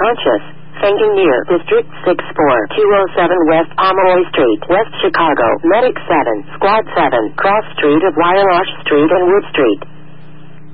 unconscious, fainting near District 64207 West Pomeroy Street, West Chicago. Medic 7, Squad 7, Cross Street of Wyanosh Street and Wood Street.